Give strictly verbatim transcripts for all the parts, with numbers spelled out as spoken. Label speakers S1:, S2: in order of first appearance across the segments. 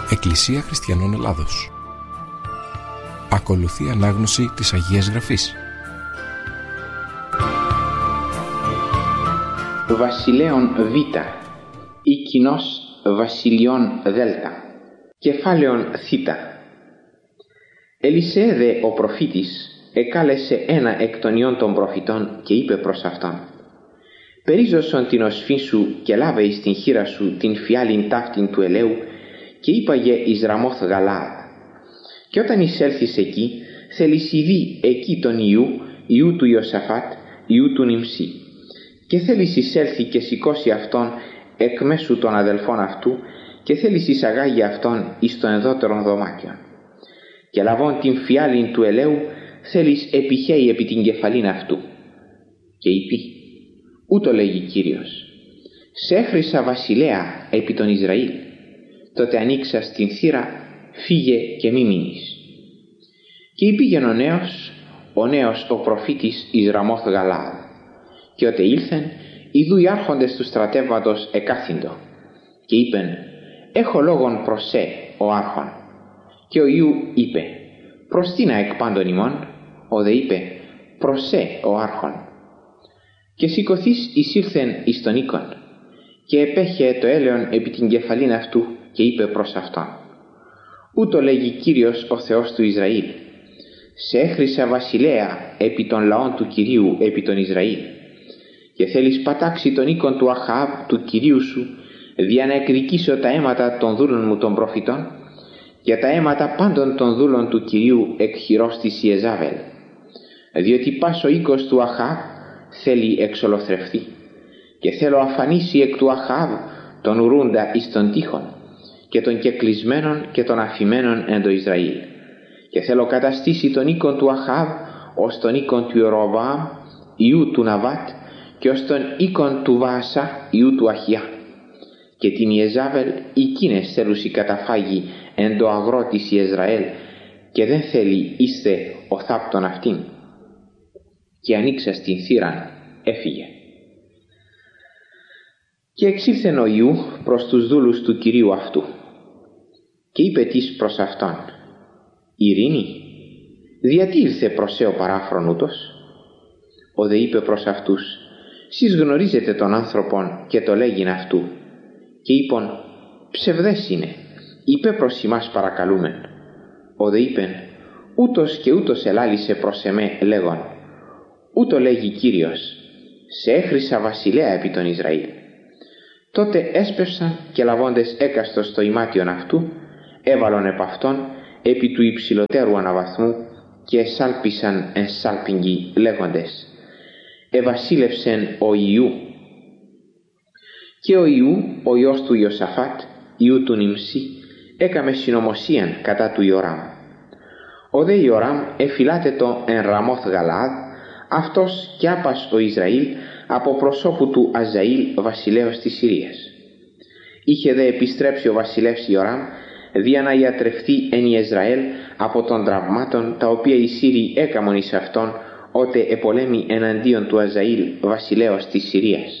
S1: Εκκλησία Χριστιανών Ελλάδος. Ακολουθεί ανάγνωση της Αγίας Γραφής.
S2: Βασιλέων Β ή κοινός Βασιλιών Δ. Κεφάλαιον Θ. Ελισέ δε ο προφήτης εκάλεσε ένα εκ των ιών των προφητών και είπε προς αυτόν: «Περίζωσον την οσφή σου και λάβε εις την χείρα σου την φιάλην ταύτην του ελαίου και είπαγε εις Ραμόθ Γαλαάδ. Και όταν εισέλθεις εκεί, θέλεις ειδεί εκεί τον Ιού, Ιού του Ιωσαφάτ, Ιού του Νιμσί. Και θέλεις εισέλθει και σηκώσει αυτόν εκ μέσου των αδελφών αυτού και θέλεις εισαγάγει αυτόν εις των εδώτερων δωμάτιων. Και λαβών την φιάλην του ελαίου θέλεις επιχέει επί την κεφαλήν αυτού. Και είπε: ούτω λέγει Κύριος, σε έχρισα βασιλέα επί τον Ισραήλ, τότε ανοίξα στην θύρα, φύγε και μη μείνεις. Και υπήγεν ο νέος, ο νέος ο προφήτης εις Ραμόθ Γαλαάδ. Και ότε ήλθεν, ιδού οι άρχοντες του στρατεύματος εκάθυντο. Και είπεν: έχω λόγον προς σε, ο άρχον. Και ο Ιού είπε: προς τίνα εκ πάντων ημών? Ο δε είπε: προς σε, ο άρχον. Και σηκωθείς εισήλθεν εις τον οίκον, και επέχε το έλεον επί την κεφαλήν αυτού και είπε προς αυτόν: ούτω λέγει Κύριος ο Θεός του Ισραήλ, σε έχρισα βασιλέα επί των λαών του Κυρίου επί τον Ισραήλ, και θέλεις πατάξει τον οίκον του Αχαάβ του Κυρίου σου, δια να εκδικήσω τα αίματα των δούλων μου των προφητών και τα αίματα πάντων των δούλων του Κυρίου εκ χειρός της Ιεζάβελ, διότι πας ο οίκος του Αχαάβ θέλει εξολοθρευθεί, και θέλω αφανίσει εκ του Αχαάβ τον ουρούντα εις τον τείχον και των κεκλεισμένων και των αφημένων εν το Ισραήλ, και θέλω καταστήσει τον οίκον του Αχαάβ ως τον οίκον του Ιεροβοάμ Ιού του Ναβάτ και ως τον οίκον του Βαασά Ιού του Αχιά, και την Ιεζάβελ εκείνες θέλουσι καταφάγει εν το αγρό της Ιεσραήλ, και δεν θέλει είστε ο θάπτον αυτήν. Και ανοίξα στην θύραν έφυγε. Και εξήλθεν ο Ιού προς τους δούλους του Κυρίου αυτού και είπε τις προς αυτόν: ειρήνη, διατί ήλθε προς σε ο παράφρον ούτως? Ο δε είπε προς αυτούς: σεις γνωρίζετε τον άνθρωπον και το λέγειν αυτού. Και είπον: ψευδές είναι, είπε προς ημάς παρακαλούμεν. Ο δε είπεν: ούτως και ούτως ελάλησε προς εμέ λέγον: ούτω λέγει Κύριος, σε έχρισα βασιλέα επί τον Ισραήλ. Τότε έσπευσαν και λαβώντες έκαστος το ημάτιον αυτού, έβαλον επ' αυτόν επί του υψηλοτέρου αναβαθμού και εσάλπισαν εν σάλπιγγι λέγοντες: ευασίλευσεν ο Ιού. Και ο Ιού, ο ιός του Ιωσαφάτ, Ιού του Νιμσί, έκαμε συνωμοσίαν κατά του Ιωράμ. Ο δε Ιωράμ εφυλάτετο εν Ραμόθ Γαλαάδ, αυτός κι άπας ο Ισραήλ από προσώπου του Αζαήλ βασιλέως της Συρίας. Είχε δε επιστρέψει ο βασιλεύς Ιωράμ δια να ιατρευτεί εν Ιεσραήλ από των τραυμάτων τα οποία οι Σύριοι έκαμον εις αυτόν ότε επολέμη εναντίον του Αζαήλ βασιλέως της Συρίας.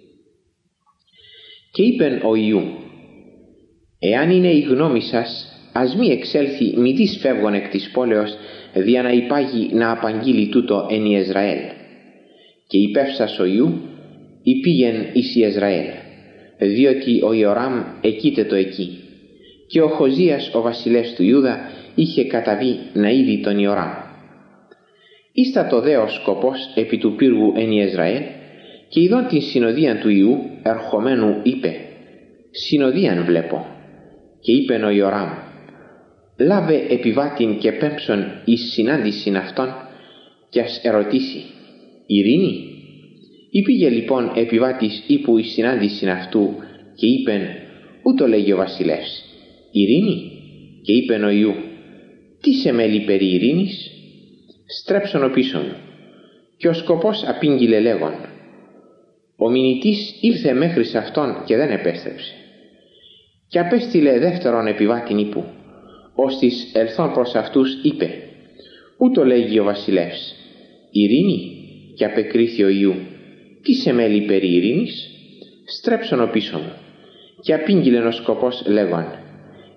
S2: Και είπεν ο Ιού: εάν είναι η γνώμη σας, ας μη εξέλθει μη δις φεύγον εκ της πόλεως δια να υπάγει να απαγγείλει τούτο εν Ιεσραήλ. Και υπεύσας ο Ιού υπήγεν εις Ιεσραήλ, διότι ο Ιωράμ εκείτετο το εκεί, και ο Χοζίας ο βασιλεύς του Ιούδα είχε καταβεί να είδει τον Ιωράμ. Ίστατο δε ο σκοπός επί του πύργου εν Ιεσραήλ, και ειδών την συνοδίαν του Ιού ερχομένου είπε: συνοδίαν βλέπω. Και είπεν ο Ιωράμ: λάβε επιβάτην και πέμψον εις συνάντησιν αυτόν και ας ερωτήσει: ειρήνη? Υπήγε λοιπόν επιβάτης ύπου εις συνάντησιν αυτού και είπεν: ούτω λέγει ο βασιλεύς, ειρήνη? Και είπεν ο Ιού: τι σε μέλει περί ειρήνης? Στρέψον ο πίσω μου. Και ο σκοπός απήγγειλε λέγον: ο μηνυτής ήλθε μέχρι σε αυτόν και δεν επέστρεψε. Και απέστειλε δεύτερον επιβάτην ύπου, ώστις ελθόν προς αυτούς είπε: ούτω λέγει ο βασιλεύς, ειρήνη? Και απεκρίθη ο Ιού: τι σε μέλει περί ειρήνης? Στρέψον ο πίσω μου. Και απήγγειλεν ο σκοπός λέγον: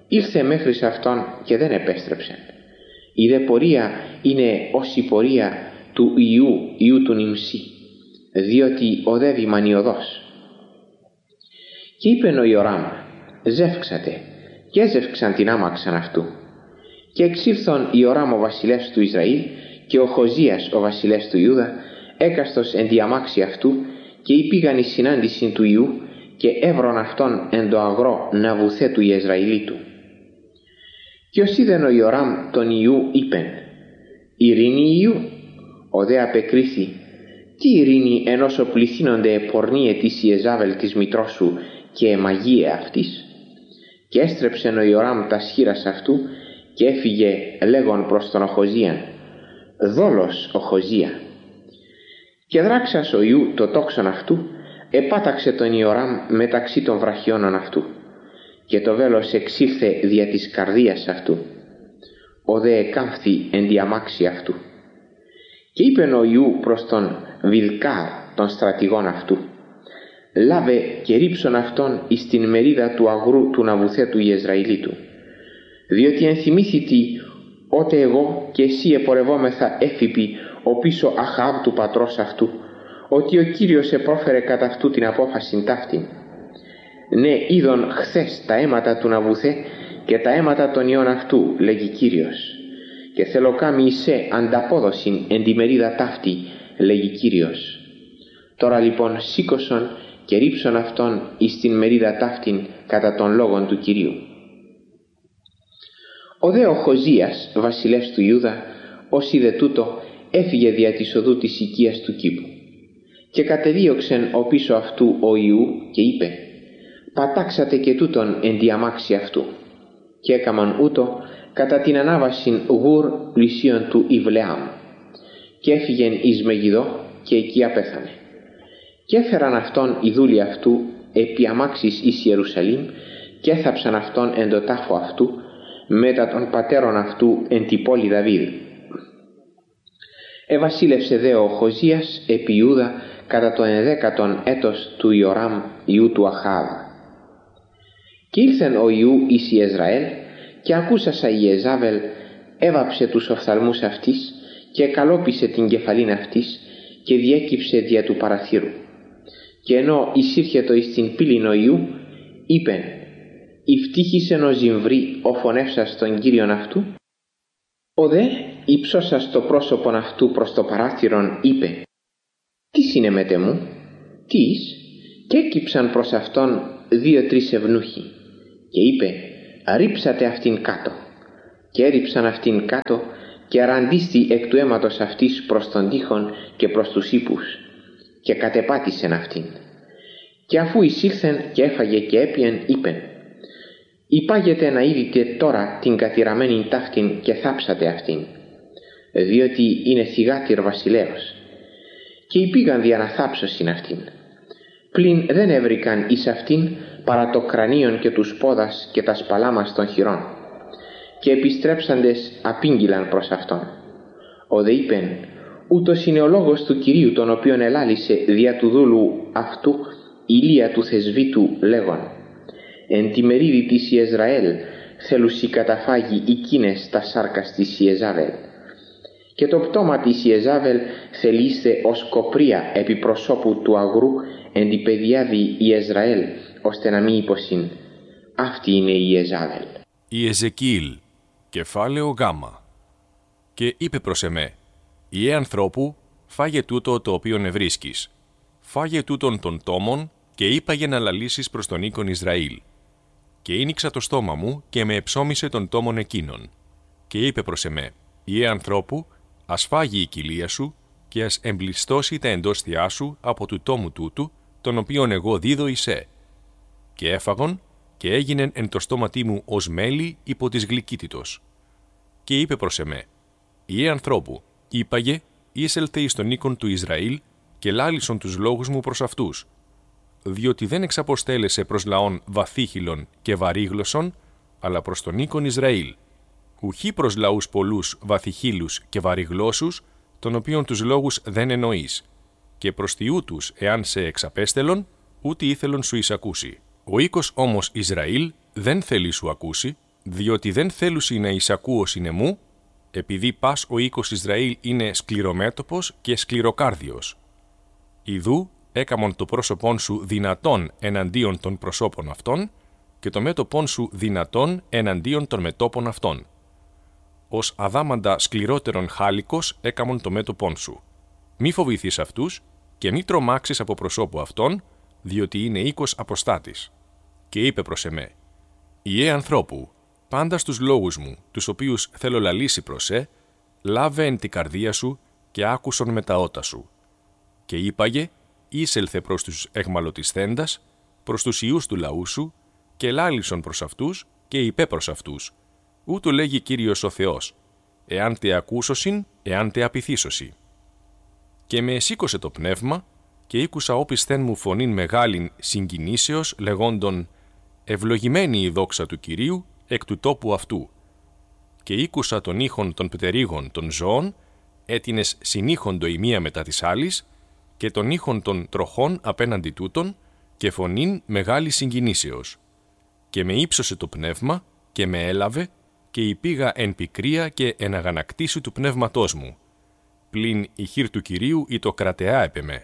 S2: ήλθε μέχρι σε αυτόν και δεν επέστρεψε. Η δε πορεία είναι ως η πορεία του Ιού, Ιού του Νυμσή, διότι οδεύει μανιωδώς. Και είπεν ο Ιωράμ, ζεύξατε, και έζευξαν την άμαξαν αυτού. Και εξήλθον Ιωράμ ο βασιλεύς του Ισραήλ και ο Χοζίας ο βασιλεύς του Ιούδα, έκαστος εν τη αμάξι αυτού, και υπήγαν η συνάντηση του Ιού, και έβρον αυτόν εν το αγρό Ναβουθέ του Ιεσραηλίτου. Και ως είδεν ο Ιωράμ τον Ιού είπεν, ειρήνη Ιού, ο δε απεκρίθη, τι ειρήνη ενός οπληθύνονται πορνίε της Ιεζάβελ της μητρός σου και εμαγίε αυτής. Και έστρεψεν ο Ιωράμ τα σχήρας αυτού και έφυγε λέγον προς τον Οχοζίαν, δόλος Οχοζία. Και δράξας ο Ιού το τόξον αυτού, επάταξε τον Ιωράμ μεταξύ των βραχιώνων αυτού, και το βέλος εξήλθε δια της καρδίας αυτού, ο δε εκάμφθη εν τη αμάξι αυτού. Και είπεν ο Ιού προς τον Βιλκάρ των στρατηγών αυτού, λάβε και ρίψον αυτόν εις την μερίδα του αγρού του Ναβουθέ του Ιεσραηλίτου, διότι ενθυμήθητη ότε εγώ και εσύ επορευόμεθα έφυπη ο πίσω Αχάβ του πατρός αυτού, ότι ο Κύριος επρόφερε κατά αυτού την απόφαση ταύτην. Ναι, είδον χθες τα αίματα του Ναβουθέ και τα αίματα των ιών αυτού, λέγει Κύριος, και θέλω κάμει εισέ ανταπόδοσιν εν τη μερίδα ταύτη, λέγει Κύριος. Τώρα λοιπόν σήκωσον και ρίψον αυτόν εις την μερίδα ταύτην κατά των λόγων του Κυρίου. Ο δε ο Χοζίας, βασιλεύς του Ιούδα, ως είδε τούτο, έφυγε δια της οδού της οικίας του κήπου. Και κατεδίωξεν ο πίσω αυτού ο Ιού και είπε, πατάξατε και τούτον εν τη αμάξι αυτού. Και έκαμαν ούτω κατά την ανάβασιν γουρ πλησίον του Ιβλεάμ. Και έφυγεν εις Μεγιδό και εκεί απέθανε. Και έφεραν αυτόν οι δούλοι αυτού επί αμάξης εις Ιερουσαλήμ και έθαψαν αυτόν εν το τάφο αυτού μετά των πατέρων αυτού εν τη πόλη Δαβίδ. Εβασίλευσε δε ο Χοζίας επί Ιούδα κατά το ενδέκατον έτος του Ιωράμ Ιού του Αχάβ. Και ήλθεν ο Ιού εις Ιεσραήλ και ακούσασα η Ιεζάβελ έβαψε τους οφθαλμούς αυτής και καλόπισε την κεφαλήν αυτής και διέκυψε δια του παραθύρου. Και ενώ εισήρχετο εις την πύλην ο Ιού, είπεν, «Ιφτύχησεν ο Ζυμβρή ο φωνεύσας τον Κύριον αυτού». Ο δε, υψώσας το πρόσωπον αυτού προς το παράθυρον, είπε, «Τι είναι μετε μου, τίς?» Και έκυψαν προς αυτόν δύο-τρεις ευνούχοι. Και είπε, «Ρίψατε αυτήν κάτω». Και έριψαν αυτήν κάτω και αραντίστη εκ του αίματος αυτής προς τον τοίχον και προς τους ύπους και κατεπάτησεν αυτήν. Και αφού εισήλθεν και έφαγε και έπιεν, είπεν, «Υπάγετε να είδητε τώρα την κατηραμένη ταύτην και θάψατε αυτήν, διότι είναι θυγάτηρ βασιλέως». Και υπήγαν δια να θάψωσιν αυτήν. Πλην δεν έβρικαν εις αυτήν παρά το κρανίον και τους πόδας και τα σπαλάμας των χειρών. Και επιστρέψαντες απήγγειλαν προς αυτόν. Ο δε είπεν, ούτως είναι ο λόγος του Κυρίου τον οποίον ελάλησε δια του δούλου αυτού ηλία του θεσβήτου λέγον, εν τη μερίδη της Ιεσραήλ θέλουσι καταφάγει εκείνες τα σάρκας της Ιεζάβελ. Και το πτώμα της Ιεζάβελ θελήστε ως κοπρία επί προσώπου του αγρού εν τη παιδιάδη Ιεσραήλ, ώστε να μην υποσύν. Αυτή είναι η Ιεζάβελ.
S3: Η Εζεκίλ, κεφάλαιο γάμα. Και είπε προς εμέ, «Ιε ανθρώπου, φάγε τούτο το οποίον ευρίσκεις. Φάγε τούτον των τόμων και είπαγε να λαλήσεις προς τον οίκον Ισραήλ. Και ίνιξα το στόμα μου και με εψώμισε των τόμων εκείνων. Και είπε προς εμέ, «Ιε ανθρώπου, ας φάγει η κοιλία σου και ας εμπλιστώσει τα εντόστιά σου από του τόμου τούτου, τον οποίον εγώ δίδω εισέ». Και έφαγον και έγινεν εν το στόματί μου ως μέλι υπό της γλυκύτητος. Και είπε προς εμέ, «Ιε ανθρώπου, είπαγε, εισελθε εις τον οίκον του Ισραήλ και λάλησον τους λόγους μου προς αυτούς, διότι δεν εξαποστέλεσε προς λαόν βαθύχυλων και βαρύγλωσσον, αλλά προς τον οίκον Ισραήλ, ουχή προς λαούς πολλούς βαθυχύλους και βαρυγλώσσους, των οποίων τους λόγους δεν εννοείς, και προς τιούτους εάν σε εξαπέστελον, ούτε ήθελον σου εισακούσει. Ο οίκος όμως Ισραήλ δεν θέλει σου ακούσει, διότι δεν θέλουσι να εισακούωσιν εμού, επειδή πας ο οίκος Ισραήλ είναι σκληρομέτωπος και σκληροκάρδιος. Ιδού έκαμον το πρόσωπόν σου δυνατόν εναντίον των προσώπων αυτών και το μέτωπόν σου δυνατόν εναντίον των μετώπων αυτών. Ως αδάμαντα σκληρότερον χάλικος έκαμον το μέτωπόν σου. Μη φοβηθείς αυτούς και μη τρομάξεις από προσώπου αυτών, διότι είναι οίκος αποστάτης. Και είπε προς εμέ, «Ιε ανθρώπου, πάντα στους λόγους μου, τους οποίους θέλω λαλήσει προς σε, λάβε εν την καρδία σου και άκουσον με τα ότα σου. Και είπαγε, ήσελθε προς τους εχμαλωτισθέντας, προς τους ιούς του λαού σου, και λάλησον προς αυτούς και είπε προς αυτούς. Ούτω λέγει Κύριος ο Θεός, εάν τε ακούσωσιν, εάν τε απειθήσωσι. Και με εσήκωσε το πνεύμα, και ήκουσα όπισθεν μου φωνήν μεγάλην συγκινήσεως, λεγόντων, ευλογημένη η δόξα του Κυρίου εκ του τόπου αυτού. Και ήκουσα τον ήχον των πτερύγων των ζώων, έτινες συνήχοντο η μία μετά της άλλης, και τον ήχον των τροχών απέναντι τούτων, και φωνήν μεγάλη συγκινήσεως. Και με ύψωσε το πνεύμα, και με έλαβε, και υπήγα εν πικρία και εν αγανακτήσου του πνεύματός μου. Πλην η χείρ του Κυρίου ή το κρατεά επ' εμέ.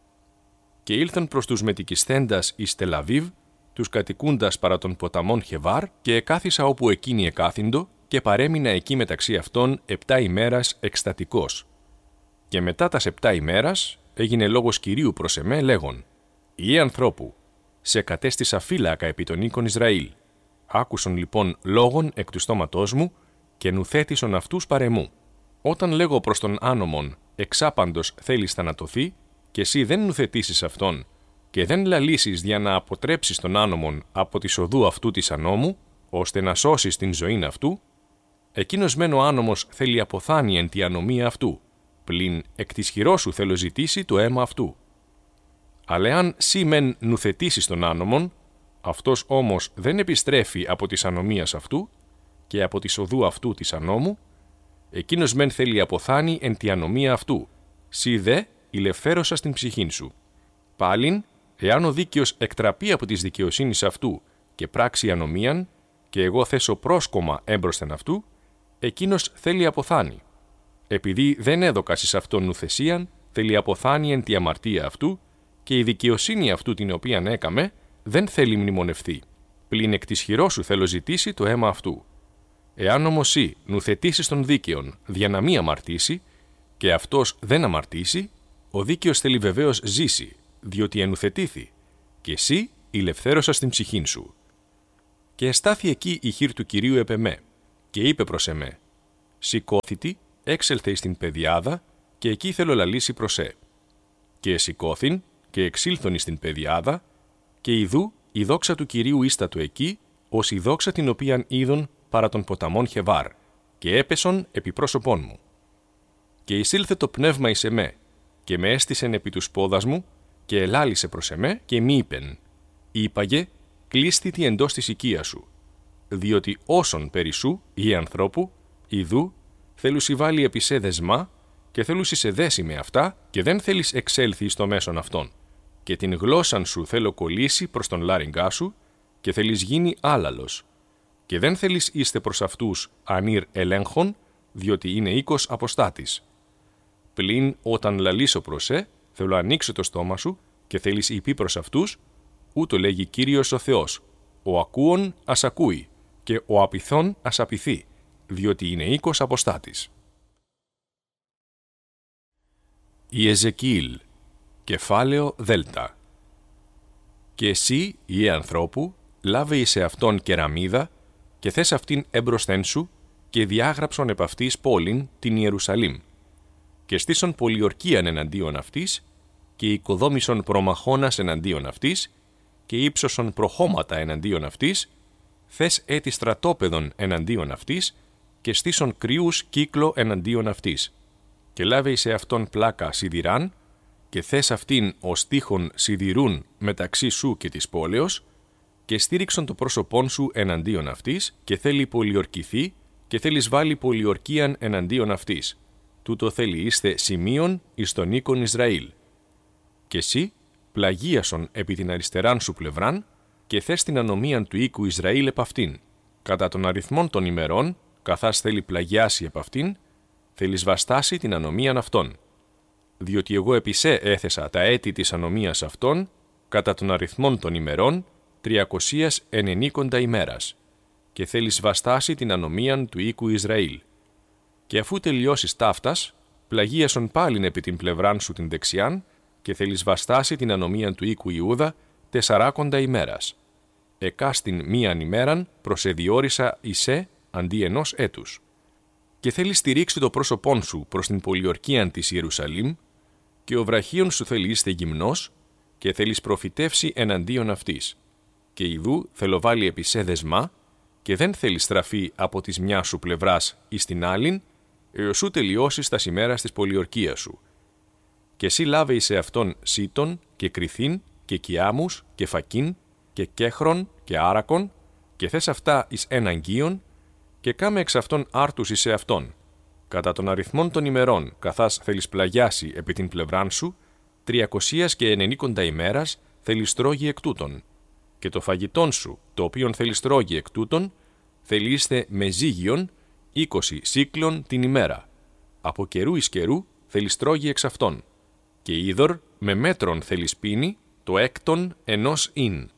S3: Και ήλθαν προς τους μετικισθέντας εις Τελαβίβ, τους κατοικούντας παρά των ποταμών Χεβάρ, και εκάθισα όπου εκείνοι εκάθυντο, και παρέμεινα εκεί μεταξύ αυτών επτά ημέρας εκστατικός. Και μετά τας επτά ημέρας έγινε λόγος Κυρίου προς εμέ λέγον, «Ιε ανθρώπου, σε κατέστησα φύλακα επί των οίκων Ισραήλ. Άκουσον λοιπόν λόγον εκ του στόματός μου και νουθέτησον αυτούς παρεμού. Όταν λέγω προς τον άνομον, εξάπαντος θέλεις θανατωθεί, και εσύ δεν νουθετήσεις αυτόν, και δεν λαλήσεις για να αποτρέψεις τον άνομον από τη οδού αυτού της ανόμου, ώστε να σώσεις την ζωήν αυτού, εκείνος μεν ο άνομος θέλει αποθάνει εν τη ανομία αυτού, πλην εκ της χειρός σου θέλω ζητήσει το αίμα αυτού. Αλλά εάν σύ μεν νουθετήσεις τον άνομον, αυτός όμως δεν επιστρέφει από της ανομίας αυτού και από της οδού αυτού της ανόμου, εκείνος μεν θέλει αποθάνει εν τη ανομία αυτού, σύ δε ηλευθέρωσας την ψυχήν σου. Πάλιν, εάν ο δίκαιος εκτραπεί από της δικαιοσύνης αυτού και πράξει ανομίαν, και εγώ θέσω πρόσκομα έμπροσθεν αυτού, εκείνος θέλει αποθάνει. Επειδή δεν έδωκας εις αυτόν νουθεσίαν, θέλει αποθάνει εν τη αμαρτία αυτού, και η δικαιοσύνη αυτού την οποίαν έκαμε, δεν θέλει μνημονευθεί. Πλην εκ της χειρός σου θέλω ζητήσει το αίμα αυτού. Εάν όμως σύ νουθετήσεις τον δίκαιον δια να μη αμαρτήσει, και αυτός δεν αμαρτήσει, ο δίκαιος θέλει βεβαίως ζήσει, διότι ενουθετήθη, και εσύ ηλευθέρωσας την ψυχήν σου. Και εστάθη εκεί η χείρ του Κυρίου επ' εμέ, και είπε προς εμέ, σηκώθητη, έξελθε εις την πεδιάδα, και εκεί θέλω λαλήσει προς ε. Και εσηκώθην, και εξήλθον εις την πεδιάδα, και ιδού η δόξα του Κυρίου ίστατο εκεί, ως η δόξα την οποίαν είδον παρά των ποταμών Χεβάρ, και έπεσον επί πρόσωπόν μου. Και εισήλθε το πνεύμα εις εμέ, και με έστησεν επί τους πόδας μου, και ελάλησε προς εμέ, και μη είπεν, είπαγε, κλείστητη εντός της οικίας σου, διότι όσον περισσού, ή ανθρώπου, ιδού, θέλουσι βάλει επί σε δεσμά, και θέλουσι σε δέσει με αυτά, και δεν θέλεις εξέλθει στο μέσον αυτών, και την γλώσσαν σου θέλω κολλήσει προς τον λάριγκά σου, και θέλεις γίνει άλαλος, και δεν θέλεις είστε προς αυτούς ανήρ ελέγχων, διότι είναι οίκος αποστάτης. Πλην όταν λαλήσω προς σε, θέλω ανοίξω το στόμα σου, και θέλεις υπεί προς αυτούς, ούτω λέγει Κύριος ο Θεός, ο ακούων ας ακούει, και ο απειθών ας απειθεί, διότι είναι οίκος αποστάτης. Ιεζεκίηλ, κεφάλαιο Δέλτα. Και εσύ, Ιε ανθρώπου, λάβε εις εαυτόν κεραμίδα, και θες αυτήν έμπροσθεν σου, και διάγραψον επ' αυτής πόλην την Ιερουσαλήμ, και στήσον πολιορκίαν εναντίον αυτής, και οικοδόμησον προμαχώνας εναντίον αυτής, και ύψωσον προχώματα εναντίον αυτής, θες έτη στρατόπεδον εναντίον αυτής, και στήσον κρυούς κύκλο εναντίον αυτής, και λάβε εις εαυτόν πλάκα σιδηράν, και θες αυτήν ως τείχον σιδηρούν μεταξύ σου και της πόλεως, και στήριξον το πρόσωπόν σου εναντίον αυτής, και θέλει πολιορκηθεί, και θέλεις βάλει πολιορκίαν εναντίον αυτής. Τούτο θέλει είστε σημείων εις τον οίκον Ισραήλ. Και εσύ πλαγίασον επί την αριστεράν σου πλευράν, και θες την ανομίαν του οίκου Ισραήλ επ' αυτήν, κατά τον αριθμόν των ημερών, καθάς θέλει πλαγιάσει επ' αυτήν, θέλει σβαστάσει την ανομίαν αυτών. Διότι εγώ επισέ έθεσα τα έτη της ανομίας αυτών, κατά τον αριθμόν των ημερών, τριακοσίας ενενήκοντα ημέρας, και θέλει σβαστάσει την ανομίαν του οίκου Ισραήλ. Και αφού τελειώσεις ταύτας, πλαγίασον πάλιν επί την πλευράν σου την δεξιάν, και θέλει σβαστάσει την ανομίαν του οίκου Ιούδα τεσσαράκοντα ημέρας. Εκάστην μίαν ημέραν προσεδιόρισα εισέ αντί ενός έτους. Και θέλει στηρίξει το πρόσωπόν σου προς την πολιορκίαν της Ιερουσαλήμ, και ο βραχίον σου θέλει είστε γυμνός, και θέλεις προφητεύσει εναντίον αυτής. Και ιδού θέλω βάλει επί σε δεσμά, και δεν θέλει στραφεί από της μια σου πλευράς εις την άλλην, έως σου τελειώσεις τα ημέρας της πολιορκίας σου. Και εσύ λάβε εις αυτόν σίτον και κριθήν και κιάμους και φακίν και κέχρον και άρακον, και θες αυτά εις έναν γείον, και κάμε εξ αυτών άρτους εις αυτόν. Κατά των αριθμών των ημερών, καθάς θέλεις πλαγιάσει επί την πλευράν σου, τριακοσίας και ενενήκοντα ημέρας θέλεις τρώγει εκ τούτων. Και το φαγητόν σου, το οποίον θέλεις τρώγει εκ τούτων, θέλει είστε με ζύγιον είκοσι σύκλων την ημέρα. Από καιρού εις καιρού θέλεις τρώγει εξ αυτών. Και είδωρ με μέτρον θέλεις πίνει το έκτον ενός ίν.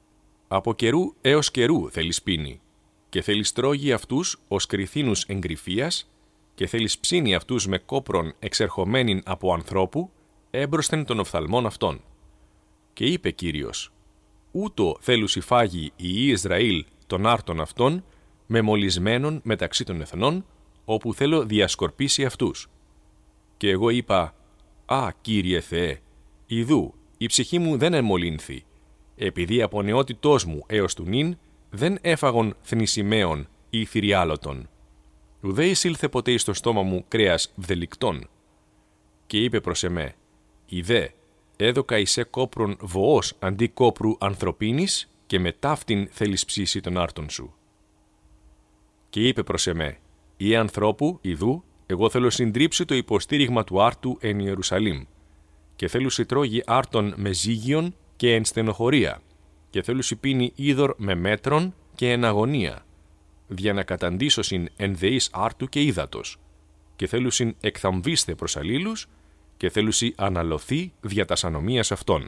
S3: Από καιρού έως καιρού θέλεις πίνει. Και θέλεις τρώγει αυτούς ως κριθίνους εγκρυφίας, και θέλεις ψήνει αυτούς με κόπρον εξερχομένην από ανθρώπου, έμπροσθεν των οφθαλμών αυτών. Και είπε Κύριος, ούτω θέλουσι φάγει η Ισραήλ των άρτων αυτών, μεμολισμένων μεταξύ των εθνών, όπου θέλω διασκορπίσει αυτούς. Και εγώ είπα, «Α, Κύριε Θεέ, ιδού, η ψυχή μου δεν εμολύνθη, επειδή από νεότητός μου έως του νυν δεν έφαγον θνησιμαίων ή θηριάλωτων. Ουδέ εισήλθε ποτέ εις το στόμα μου κρέας βδελικτών». Και είπε προς εμέ, «Ιδέ, έδωκα εισέ κόπρον βοός αντί κόπρου ανθρωπίνης, και με ταύτην θέλεις ψήσει τον άρτον σου». Και είπε προς εμέ, «Ιε ανθρώπου, ιδού, εγώ θέλω συντρίψει το υποστήριγμα του άρτου εν Ιερουσαλήμ, και θέλω τρώγει άρτον με ζύγιον και εν στενοχωρία, και θέλω πίνει είδωρ με μέτρον και εν αγωνία, δια να καταντήσωσιν εν δεής άρτου και ύδατος, και θέλουσιν εκθαμβήστε προς αλλήλους, και θέλουσι αναλωθεί δια τας ανομίας αυτών».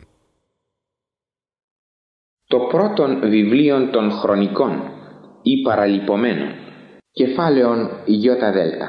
S2: Το πρώτον βιβλίον των χρονικών ή παραλυπωμένων, κεφάλαιον Ιώτα Δέλτα.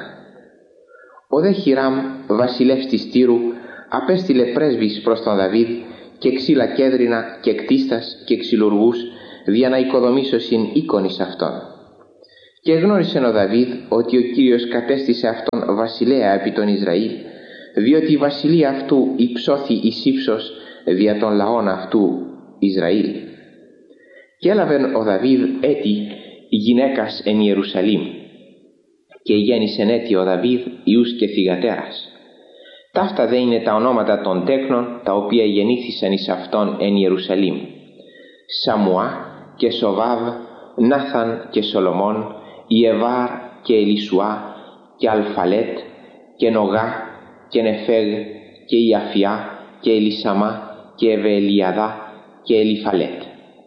S2: Ο δε Χιράμ, βασιλεύς της Τύρου, απέστειλε πρέσβεις προς τον Δαβίδ και ξύλα κέδρινα και κτίστας και ξυλουργούς, δια να οικοδομήσωσιν οίκον εις αυτόν. Και γνώρισε ο Δαβίδ ότι ο Κύριος κατέστησε αυτόν βασιλέα επί τον Ισραήλ, διότι η βασιλεία αυτού υψώθη εις ύψος δια των λαών αυτού Ισραήλ. Και έλαβεν ο Δαβίδ έτη γυναίκας εν Ιερουσαλήμ, και γέννησεν έτη ο Δαβίδ ιούς και θυγατέρας. Ταύτα δε είναι τα ονόματα των τέκνων, τα οποία γεννήθησαν εις αυτόν εν Ιερουσαλήμ: Σαμουά και Σοβάβ, Νάθαν και Σολομών, Ιεβάρ και Ελισουά και Αλφαλέτ και Νογά και Νεφέγ και Ιαφιά και Ελισαμά και Ευελιαδά και Ελιφαλέτ.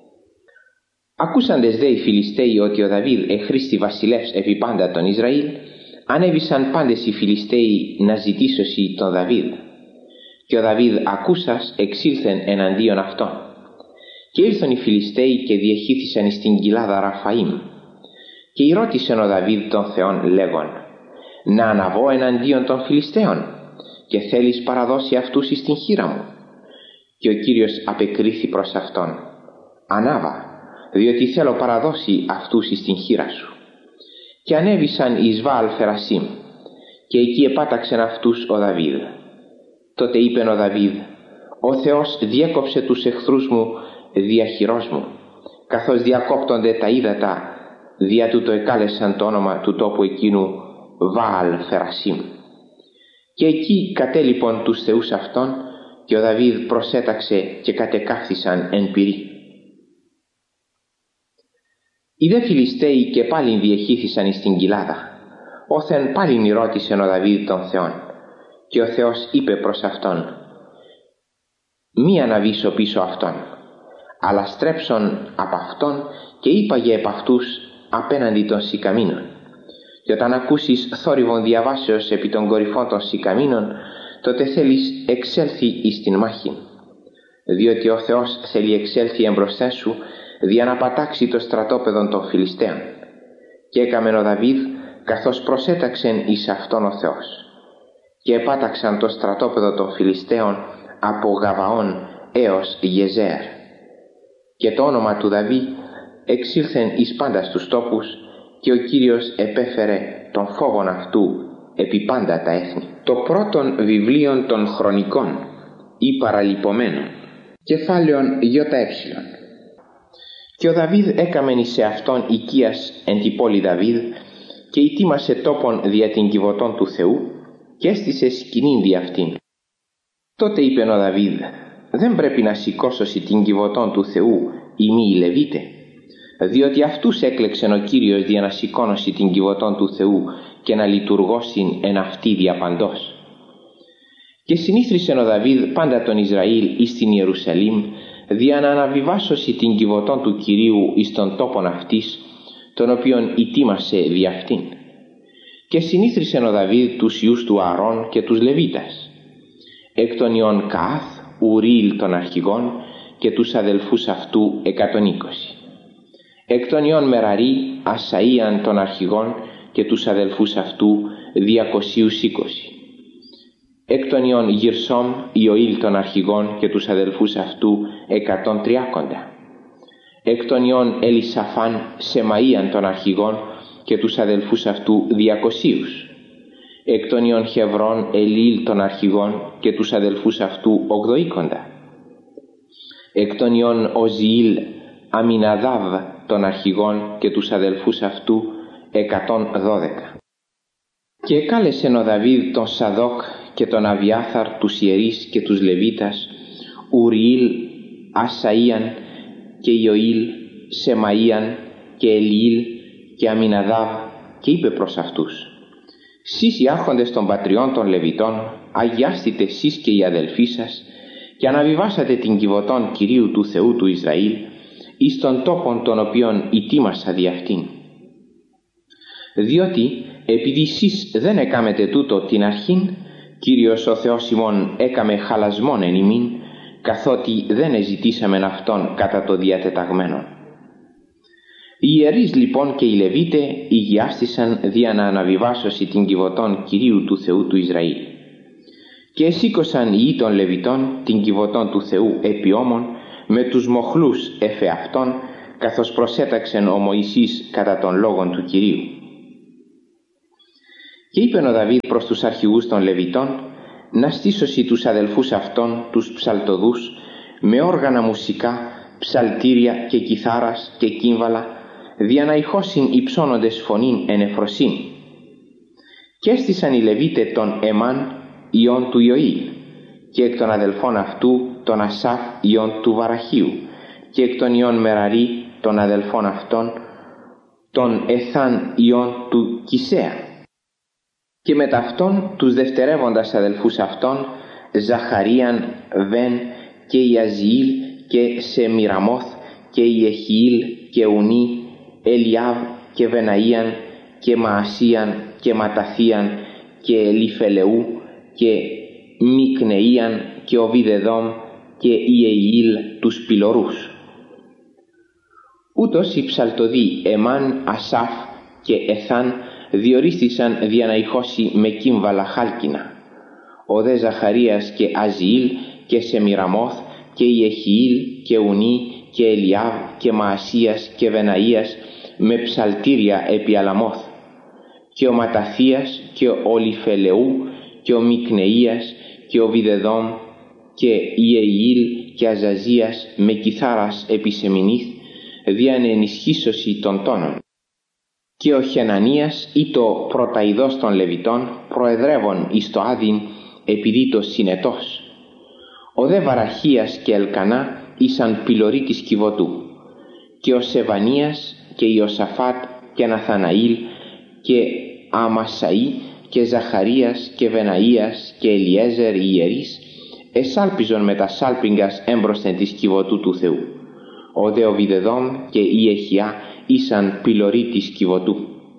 S2: Ακούσαντες δε οι Φιλιστέοι ότι ο Δαβίδ εχρήστη βασιλεύς επί πάντα τον Ισραήλ, ανέβησαν πάντες οι Φιλιστέοι να ζητήσωσι τον Δαβίδ. Και ο Δαβίδ ακούσας εξήλθεν εναντίον αυτών. Και ήλθον οι Φιλιστέοι και διεχύθησαν εις την κοιλάδα Ραφαΐμ. Και ρώτησεν ο Δαβίδ τον Θεόν λέγον, «Να αναβώ εναντίον των Φιλιστέων, και θέλεις παραδώσει αυτούς εις την χείρα μου?» Και ο Κύριος απεκρίθη προς αυτόν, «Ανάβα, διότι θέλω παραδώσει αυτούς εις την χείρα σου». Και ανέβησαν εις Βαάλ Φερασίμ, και εκεί επάταξεν αυτούς ο Δαβίδ. Τότε είπεν ο Δαβίδ, «Ο Θεός διέκοψε τους εχθρούς μου δια χειρός μου, καθώς διακόπτονται τα ύδατα, δια τούτο εκάλεσαν το όνομα του τόπου εκείνου Βαάλ Φερασίμ». Και εκεί κατέλειπον τους θεούς αυτών, και ο Δαβίδ προσέταξε και κατεκάφθησαν εν πυρί. Οι δε Φιλιστέοι και πάλιν διεχύθησαν εις την κοιλάδα. Όθεν πάλιν ρώτησεν ο Δαβίδ τον Θεόν, και ο Θεός είπε προς αυτόν, «Μη αναβήσω πίσω αυτόν, αλλά στρέψον απ' αυτόν και είπαγε επ' αυτούς απέναντι των σικαμίνων. Και όταν ακούσεις θόρυβον διαβάσεως επί των κορυφών των σικαμίνων, τότε θέλεις εξέλθει εις την μάχη. Διότι ο Θεός θέλει εξέλθει εμπροσθέν σου, δια να πατάξει το στρατόπεδο των Φιλιστέων. Και έκαμεν ο Δαβίδ, καθώς προσέταξεν εις αυτόν ο Θεός. Και επάταξαν το στρατόπεδο των Φιλιστέων από Γαβαών έως Γεζέρ. Και το όνομα του Δαβίδ εξήλθεν εις πάντα στους τόπους, και ο Κύριος επέφερε τον φόβον αυτού επί πάντα τα έθνη. Το πρώτον βιβλίον των χρονικών ή παραλυπωμένων, κεφάλαιον ΙΕ. Και ο Δαβίδ έκαμεν εις αυτόν οικίας εν τη πόλη Δαβίδ, και ετοίμασε τόπον δια την κυβωτών του Θεού, και έστησε σκηνήν δι' αυτήν. Τότε είπε ο Δαβίδ, δεν πρέπει να σηκώσωσι την κυβωτών του Θεού ή μη Λεβίτε, διότι αυτούς έκλεξεν ο Κύριος δια να σηκώνωσι την κυβωτών του Θεού και να λειτουργώσιν εν αυτή διαπαντός. Και συνήθρισεν ο Δαβίδ πάντα τον Ισραήλ εις την Ιερουσαλήμ, δια να αναβιβάσωσι την κυβωτών του Κυρίου εις τον τόπον αυτής, τον οποίον ετοίμασε δι' αυτήν. Και συνήθρισεν ο Δαβίδ τους ιούς του Ααρών και τους Λεβίτας, εκ των ιών Καάθ, Ουρίλ των αρχηγών και τους αδελφούς αυτού εκατόν είκοσι. Εκ των ιών Μεραρί, Ασαΐαν των αρχηγών και τους αδελφούς αυτού διακοσίους είκοσι. Εκ των ιών Γυρσόμ, Ιωήλ των αρχηγών και τους αδελφούς αυτού εκατόν τριάκοντα. Εκ των ιών Ελισαφάν, Σεμαΐαν των αρχηγών και τους αδελφούς αυτού διακοσίους. Εκ των ιών Χευρών, Ελίλ των αρχηγών και τους αδελφούς αυτού ογδοήκοντα. Εκ των ιών Οζιήλ, Αμιναδάβ των αρχηγών και τους αδελφούς αυτού εκατόν δώδεκα. Και εκάλεσεν ο Δαβίδ τον Σαδόκ και τον Αβιάθαρ τους ιερείς και τους Λεβίτας, Ουριήλ, Ασαΐαν και Ιωήλ, Σεμαΐαν και Ελιήλ και Αμιναδάβ, και είπε προς αυτούς, «Σεις οι άρχοντες των πατριών των Λεβιτών, αγιάστητε σεις και οι αδελφοί σας και αναβιβάσατε την κυβωτών Κυρίου του Θεού του Ισραήλ εις των τόπων των οποίων ετοίμασα δι' αυτήν. Διότι επειδή σεις δεν έκαμετε τούτο την αρχήν, Κύριος ο Θεός ημών έκαμε χαλασμόν εν ημίν, καθότι δεν εζητήσαμεν αυτόν κατά το διατεταγμένον. Οι ιερείς λοιπόν και οι Λεβίτε ηγιάστησαν δια να αναβιβάσωσι την κυβωτών Κυρίου του Θεού του Ισραήλ. Και εσήκωσαν οι των Λεβιτών την κυβωτών του Θεού επί ώμων με τους μοχλούς εφεαυτών, καθώς προσέταξεν ο Μωυσής κατά των λόγων του Κυρίου. Και είπεν ο Δαβίδ προς τους αρχηγούς των Λεβιτών να στήσωσι τους αδελφούς αυτών, τους ψαλτοδούς, με όργανα μουσικά, ψαλτήρια και κιθάρας και κύμβαλα, δια να ηχώσιν υψώνοντες φωνήν εν εφροσύνη. Και έστησαν οι Λεβίτε τον Εμάν, ιών του Ιωήλ, και εκ των αδελφών αυτού τον Ασάφ, ιών του Βαραχίου, και εκ των ιών Μεραρί, των αδελφών αυτών, τον Εθάν, ιών του Κισέα. Και με ταυτόν τους δευτερεύοντας αδελφούς αυτών, Ζαχαρίαν, Βεν και Ιαζιήλ και Σεμιραμόθ και Ιεχιήλ και Ουνί, Ελιάβ και Βεναΐαν και Μαασίαν και Ματαθίαν και Ελιφελεού και Μικνεΐαν και Οβιδεδόμ και Ιεήλ τους πυλωρούς. Ούτως οι ψαλτοδοί Εμάν, Ασάφ και Εθάν διορίστησαν δια να ηχώσει με κύμβαλα χάλκινα. Ο δε Ζαχαρίας και Αζιήλ και Σεμιραμόθ και Ιεχιήλ και Ουνί και Ελιάβ και Μαασίας και Βεναΐας με ψαλτήρια επί Αλαμόθ, και ο Ματαθίας και ο Ολιφελεού και ο Μικνεΐας και ο Βιδεδόμ και Ιεήλ και Αζαζίας με κιθάρας επί Σεμινήθ, δια ενισχύσωση των τόνων. Και ο Χενανίας ή το πρωταειδός των Λεβιτών προεδρεύων εις το άδειν επειδή το συνετός. Ο δε Βαραχίας και Ελκανά ήσαν πυλωροί της κυβωτού, και ο Σεβανίας και Ιωσαφάτ και Ναθαναήλ και Αμασαΐ και Ζαχαρίας και Βεναΐας και Ελιέζερ οι ιερείς εσάλπιζον με τα σάλπιγγας έμπροσθεν της κυβωτού του Θεού. Ο δε Οβιδεδόμ και Ιεχιά ήσαν πυλωροί της Κιβωτού.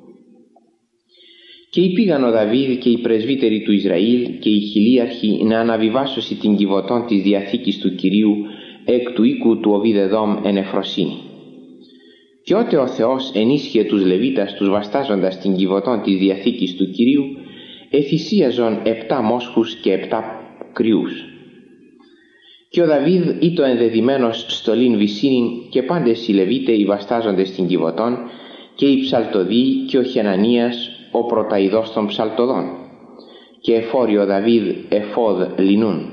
S2: Και υπήγαν ο Δαβίδ και οι πρεσβύτεροι του Ισραήλ και οι χιλίαρχοι να αναβιβάσωσι την Κιβωτών της Διαθήκης του Κυρίου εκ του οίκου του Οβιδεδόμ εν Εφροσύνη. Και ότε ο Θεός ενίσχυε τους Λεβίτας τους βαστάζοντας την Κιβωτών της Διαθήκης του Κυρίου, εθυσίαζον επτά μόσχους και επτά κρυούς. Και ο Δαβίδ ήτο ενδεδημένος στολήν βυσίνην και πάντες οι Λεβίτε οι βαστάζοντες την Κιβωτών και οι ψαλτοδοί και ο Χενανίας ο πρωταειδός των ψαλτοδών και εφόρει ο Δαβίδ εφόδ λινούν.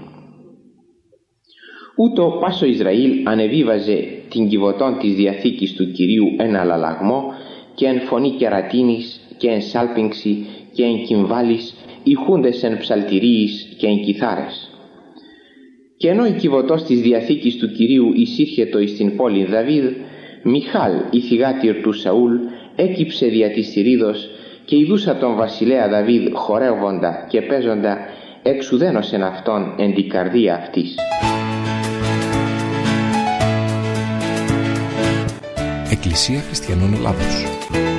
S2: Ούτω πάσο Ισραήλ ανεβίβαζε την Κιβωτών της Διαθήκης του Κυρίου εν αλλαλαγμό και εν φωνή κερατίνης και εν σάλπιγξη και εν κυμβάλης, ηχούντες εν ψαλτηρίης και εν κιθάρες. Και ενώ η Κιβωτός της Διαθήκης του Κυρίου εισήρχετο εις την πόλη Δαβίδ, Μιχάλ η θυγάτηρ του Σαούλ έκυψε δια της θηρίδος και ειδούσα τον βασιλέα Δαβίδ χορεύοντα και παίζοντα εξουδένωσεν αυτόν εν την καρδία αυτής.
S1: Εκκλησία Χριστιανών Ελλάδος.